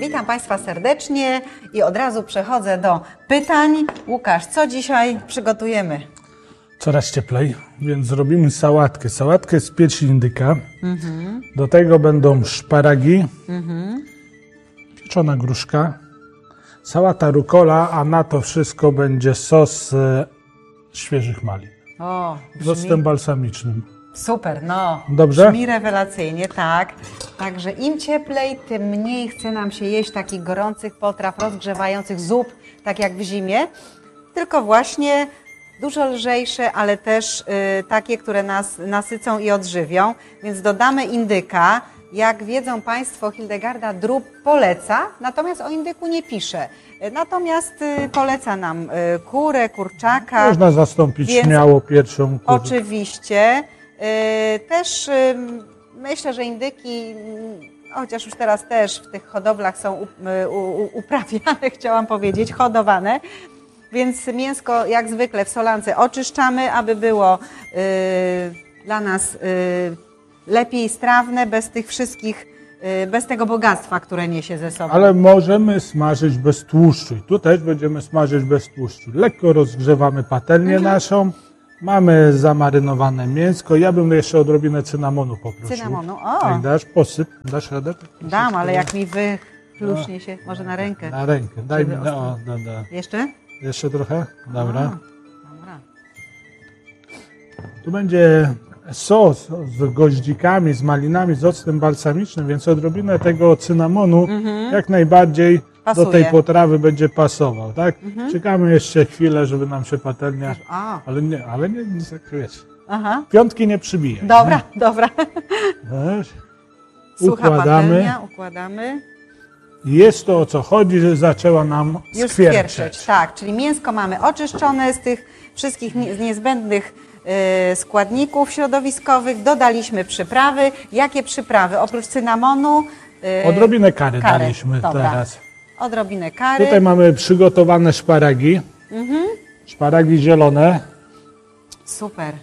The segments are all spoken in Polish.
Witam Państwa serdecznie i od razu przechodzę do pytań. Łukasz, co dzisiaj przygotujemy? Coraz cieplej, więc zrobimy sałatkę. Sałatkę z pieczy indyka. Do tego będą szparagi, pieczona gruszka, sałata rucola, a na to wszystko będzie sos świeżych malin. O, Z octem balsamicznym. super, no. Dobrze? Brzmi rewelacyjnie, tak. Także im cieplej, tym mniej chce nam się jeść takich gorących potraw, rozgrzewających zup, tak jak w zimie. Tylko właśnie dużo lżejsze, ale też takie, które nas nasycą i odżywią. Więc dodamy indyka. Jak wiedzą Państwo, Hildegarda Drób poleca, natomiast o indyku nie pisze. Natomiast poleca nam kurę, kurczaka. Można zastąpić śmiało pierwszą kurę. Oczywiście. Też myślę, że indyki, chociaż już teraz też w tych hodowlach są uprawiane, chciałam powiedzieć, hodowane. Więc mięsko jak zwykle w solance oczyszczamy, aby było dla nas lepiej strawne, bez tych wszystkich, bez tego bogactwa, które niesie ze sobą. Ale możemy smażyć bez tłuszczu. I tu też będziemy smażyć bez tłuszczu. Lekko rozgrzewamy patelnię naszą. Mamy zamarynowane mięsko. Ja bym jeszcze odrobinę cynamonu poprosił. Cynamonu, o! Jak dasz, posyp. Dasz radę? Dam, ale jak mi wychluśnie się, może na rękę. Na rękę. Daj mi. Jeszcze? Jeszcze trochę? Dobra. Dobra. Tu będzie sos z goździkami, z malinami, z octem balsamicznym, więc odrobinę tego cynamonu jak najbardziej Pasuje. do tej potrawy będzie pasował, tak? Czekamy jeszcze chwilę, żeby nam się patelnia... Ale nie zakryjecie. Aha. Piątki nie przybije. Dobra, dobra. Wiesz? Sucha patelnia, układamy. Jest to, o co chodzi, że zaczęła nam Już skwierczeć. Tak, czyli mięsko mamy oczyszczone z tych wszystkich niezbędnych składników środowiskowych. Dodaliśmy przyprawy. Jakie przyprawy? Oprócz cynamonu... Odrobinę kary daliśmy dobra. teraz. Odrobinę kary. Tutaj mamy przygotowane szparagi. Szparagi zielone. Super.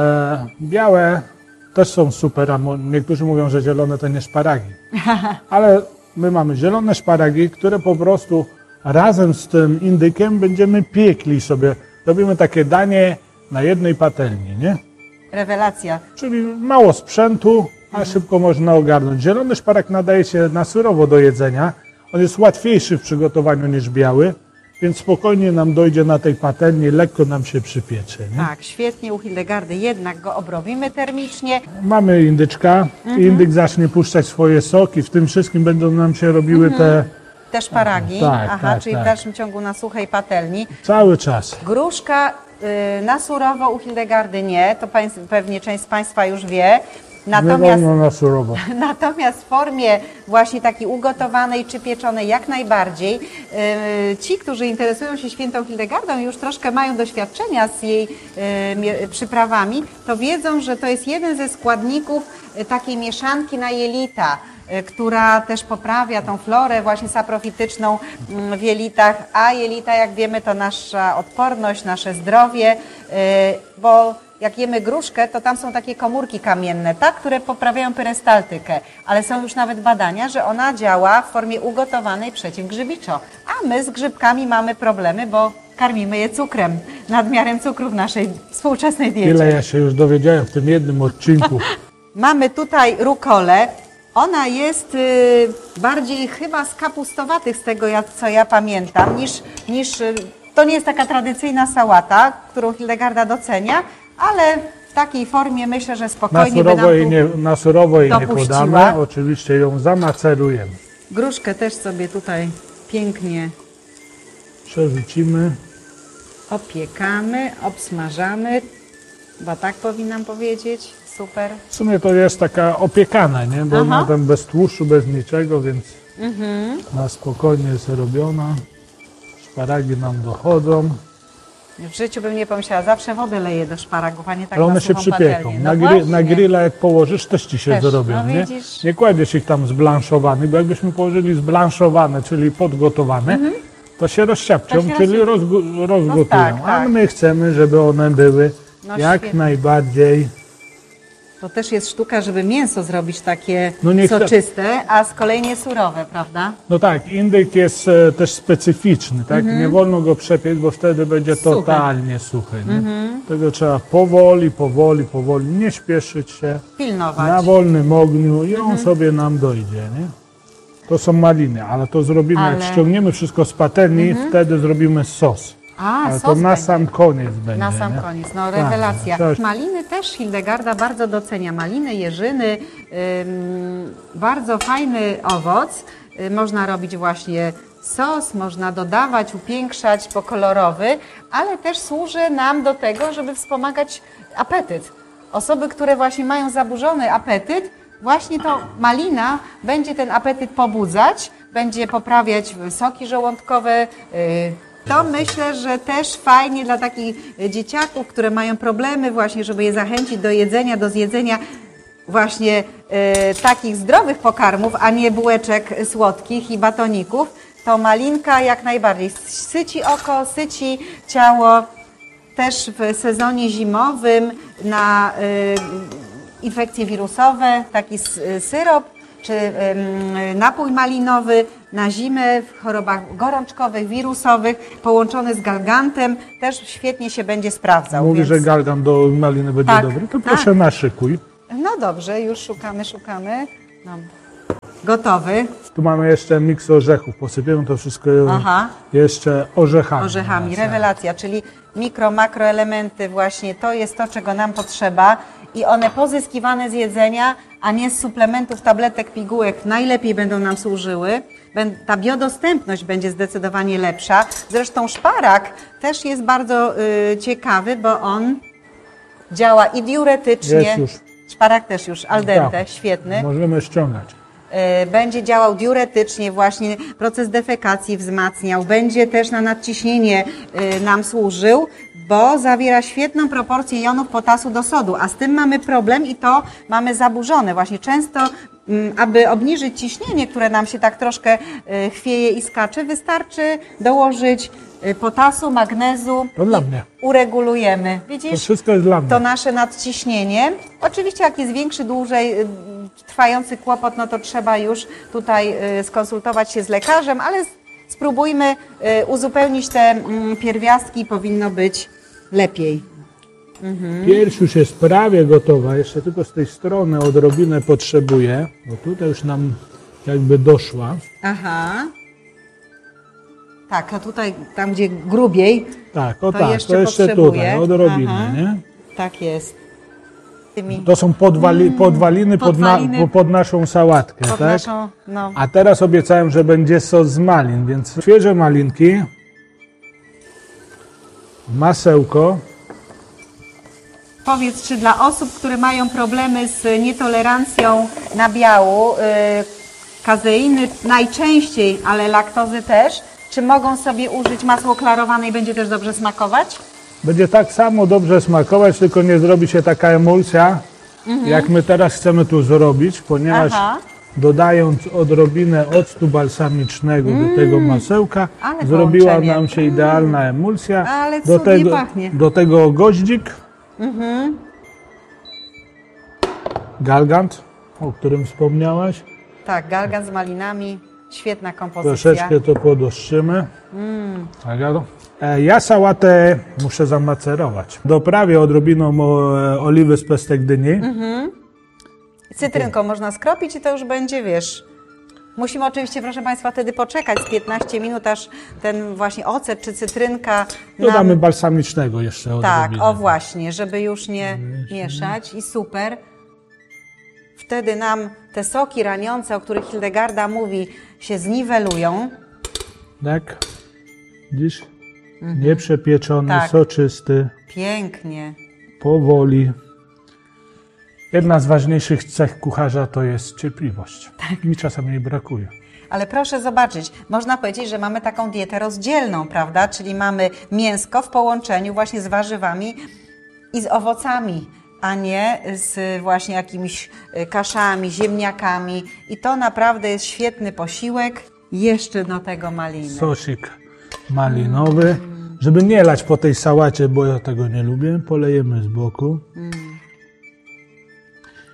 Białe też są super, a niektórzy mówią, że zielone to nie szparagi. Ale my mamy zielone szparagi, które po prostu razem z tym indykiem będziemy piekli sobie. Robimy takie danie na jednej patelni, nie? Rewelacja. Czyli mało sprzętu, a szybko można ogarnąć. Zielony szparag nadaje się na surowo do jedzenia. On jest łatwiejszy w przygotowaniu niż biały, więc spokojnie nam dojdzie na tej patelni, lekko nam się przypiecze. Nie? Tak, świetnie u Hildegardy. Jednak go obrobimy termicznie. Mamy indyczka. Indyk zacznie puszczać swoje soki. W tym wszystkim będą nam się robiły Te szparagi. Tak, czyli w dalszym ciągu na suchej patelni. cały czas. Gruszka na surowo u Hildegardy nie. To pewnie część z Państwa już wie. Nie wolno na surowo. Natomiast w formie właśnie takiej ugotowanej czy pieczonej jak najbardziej. Ci, którzy interesują się świętą Hildegardą i już troszkę mają doświadczenia z jej przyprawami, to wiedzą, że to jest jeden ze składników takiej mieszanki na jelita, która też poprawia tą florę właśnie saprofityczną w jelitach, a jelita, jak wiemy, to nasza odporność, nasze zdrowie, bo jak jemy gruszkę, to tam są takie komórki kamienne, tak, które poprawiają perystaltykę, ale są już nawet badania, że ona działa w formie ugotowanej przeciwgrzybiczo, a my z grzybkami mamy problemy, bo karmimy je cukrem, nadmiarem cukru w naszej współczesnej diecie. Ile ja się już dowiedziałem w tym jednym odcinku. Mamy tutaj rukolę. Ona jest bardziej chyba z kapustowatych, z tego co ja pamiętam, niż to nie jest taka tradycyjna sałata, którą Hildegarda docenia, ale w takiej formie myślę, że spokojnie Na surowo jej nie dopuściła. podamy, oczywiście ją zamacerujemy. Gruszkę też sobie tutaj pięknie Przerzucimy. opiekamy, obsmażamy, chyba tak powinnam powiedzieć. Super. W sumie to jest taka opiekana, nie? Bo ona tam bez tłuszczu, bez niczego, więc na spokojnie jest robiona. Szparagi nam dochodzą. W życiu bym nie pomyślała, zawsze wodę leję do szparagów, a nie tak Ale na one się suchą przypieką. patelnię. Na grilla jak położysz, też ci się Też, zrobią, no nie? widzisz. Nie kładziesz ich tam zblanszowanych, bo jakbyśmy położyli zblanszowane, czyli podgotowane, to się rozsiapczą, czyli rozgotują. tak. A my chcemy, żeby one były jak świetnie. najbardziej To też jest sztuka, żeby mięso zrobić takie No niech- soczyste, a z kolei nie surowe, prawda? No tak, indyk jest też specyficzny, tak? Nie wolno go przepiec, bo wtedy będzie Suchy. totalnie suchy. Nie? Tego trzeba powoli, nie śpieszyć się, Pilnować. na wolnym ogniu i on sobie nam dojdzie, nie? To są maliny, ale to zrobimy, jak Ale- ściągniemy wszystko z patelni, wtedy zrobimy sos. Ale sos to na będzie. sam koniec będzie. Na sam nie? koniec, no Tak, rewelacja. coś. Maliny też Hildegarda bardzo docenia. Maliny, jeżyny, bardzo fajny owoc. Można robić właśnie sos, można dodawać, upiększać, pokolorowy, ale też służy nam do tego, żeby wspomagać apetyt. Osoby, które właśnie mają zaburzony apetyt, właśnie to malina będzie ten apetyt pobudzać, będzie poprawiać soki żołądkowe. To myślę, że też fajnie dla takich dzieciaków, które mają problemy właśnie, żeby je zachęcić do jedzenia, do zjedzenia właśnie takich zdrowych pokarmów, a nie bułeczek słodkich i batoników, to malinka jak najbardziej syci oko, syci ciało. Też w sezonie zimowym na infekcje wirusowe taki syrop czy napój malinowy na zimę w chorobach gorączkowych, wirusowych połączony z galgantem też świetnie się będzie sprawdzał. Mówi, więc... że galgan do maliny będzie Tak, dobry, to tak. proszę naszykuj. No dobrze, już szukamy. No. Gotowy. Tu mamy jeszcze miks orzechów, posypiemy to wszystko Aha. jeszcze orzechami. Orzechami, rewelacja, czyli mikro, makroelementy właśnie, to jest to, czego nam potrzeba i one pozyskiwane z jedzenia, a nie z suplementów, tabletek, pigułek najlepiej będą nam służyły. Ta biodostępność będzie zdecydowanie lepsza. Zresztą szparak też jest bardzo ciekawy, bo on działa i diuretycznie. Jest już. Szparak też już al dente, Tak. świetny. Możemy ściągać. Będzie działał diuretycznie, właśnie proces defekacji wzmacniał, będzie też na nadciśnienie nam służył, bo zawiera świetną proporcję jonów potasu do sodu, a z tym mamy problem i to mamy zaburzone. Właśnie często, aby obniżyć ciśnienie, które nam się tak troszkę chwieje i skacze, wystarczy dołożyć potasu, magnezu To dla i mnie. uregulujemy. To Widzisz? wszystko jest dla mnie. To nasze nadciśnienie. Oczywiście jak jest większy, dłużej trwający kłopot, no to trzeba już tutaj skonsultować się z lekarzem, ale spróbujmy uzupełnić te pierwiastki i powinno być lepiej. Pierś już jest prawie gotowa, jeszcze tylko z tej strony odrobinę potrzebuję, bo tutaj już nam jakby doszła. Aha. Tak, a tutaj, tam gdzie grubiej, Tak, o To tak, jeszcze to jeszcze potrzebuję. tutaj, odrobinę, Aha. nie? tak jest. To są podwaliny podwaliny pod naszą sałatkę, Pod tak? naszą, no, A teraz obiecałem, że będzie sos z malin, więc świeże malinki, masełko, Powiedz, czy dla osób, które mają problemy z nietolerancją nabiału, kazeiny najczęściej, ale laktozy też, czy mogą sobie użyć masło klarowane i będzie też dobrze smakować? będzie tak samo dobrze smakować, tylko nie zrobi się taka emulsja, jak my teraz chcemy tu zrobić, ponieważ Aha. dodając odrobinę octu balsamicznego do tego masełka, Ale zrobiła połączenie. nam się idealna emulsja. Ale cudnie pachnie. Do tego goździk, galgant, o którym wspomniałaś. Tak, galgan z malinami, świetna kompozycja. Troszeczkę to podostrzymy. Ja sałatę muszę zamacerować. Doprawię odrobiną oliwy z pestek dyni. Cytrynką można skropić i to już będzie, wiesz. Musimy oczywiście, proszę Państwa, wtedy poczekać z 15 minut, aż ten właśnie ocet czy cytrynka Dodamy nam... balsamicznego jeszcze Tak, odrobinę. o właśnie, żeby już nie mieszać i super. Wtedy nam te soki raniące, o których Hildegarda mówi, się zniwelują. Tak. Dziś nieprzepieczony, Tak. soczysty, Pięknie. powoli. Jedna z ważniejszych cech kucharza to jest cierpliwość. Tak. Mi czasami jej brakuje. Ale proszę zobaczyć, można powiedzieć, że mamy taką dietę rozdzielną, prawda? Czyli mamy mięsko w połączeniu właśnie z warzywami i z owocami, a nie z właśnie jakimiś kaszami, ziemniakami. I to naprawdę jest świetny posiłek. Jeszcze do tego maliny. Sosik malinowy. Żeby nie lać po tej sałacie, bo ja tego nie lubię, polejemy z boku.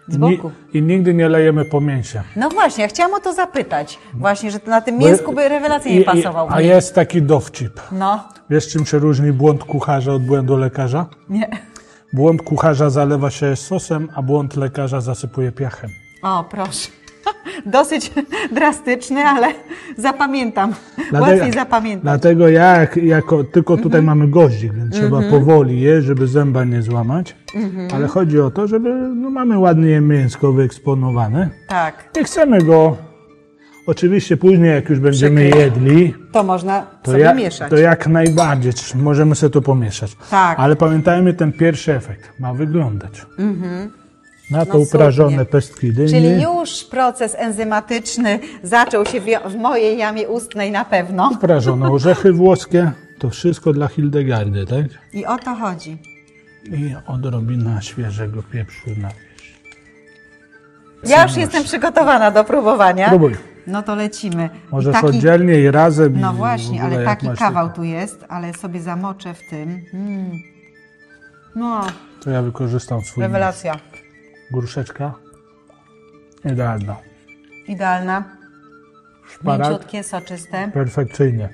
Z boku. I nigdy nie lejemy po mięsie. No właśnie, ja chciałam o to zapytać. Właśnie, że to na tym mięsku by rewelacyjnie pasował. A jest taki dowcip. No, Wiesz, czym się różni błąd kucharza od błędu lekarza? nie. Błąd kucharza zalewa się sosem, a błąd lekarza zasypuje piachem. O, proszę. Dosyć drastyczny, ale zapamiętam. Łatwiej zapamiętać. Dlatego tylko tutaj mamy goździk, więc trzeba powoli jeść, żeby zęba nie złamać. Ale chodzi o to, żeby mamy ładnie mięsko wyeksponowane. Tak, I chcemy go, oczywiście później jak już będziemy jedli, to można sobie mieszać. to jak najbardziej możemy sobie to pomieszać. Tak. Ale pamiętajmy, ten pierwszy efekt ma wyglądać. Na to No uprażone cudnie. pestki dyni. Czyli już proces enzymatyczny zaczął się w mojej jamie ustnej na pewno. Uprażone orzechy włoskie, to wszystko dla Hildegardy, tak? I o to chodzi. I odrobina świeżego pieprzu na wierzch. Ja już jestem przygotowana do próbowania. Próbuj. No to lecimy. Możesz I taki, oddzielnie i razem. no i w właśnie, ogóle ale jak taki masz kawał tylko. tu jest, ale sobie zamoczę w tym. No, To ja wykorzystam swój rewelacja. gruszeczka. Idealna. Idealna. Szparak. Mięciutkie, soczyste. Perfekcyjnie.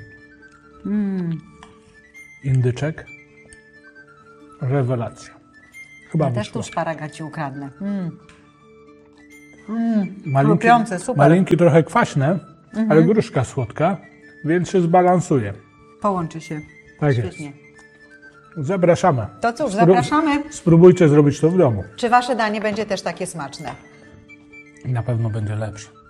Indyczek. Rewelacja. Chyba Ja też wyszło. tu szparaga ci ukradnę. Malinki, chrupiące, super. malinki trochę kwaśne, ale gruszka słodka, więc się zbalansuje. Połączy się. Tak Świetnie. jest. Zapraszamy. To cóż, zapraszamy. Spróbujcie zrobić to w domu. Czy wasze danie będzie też takie smaczne? Na pewno będzie lepsze.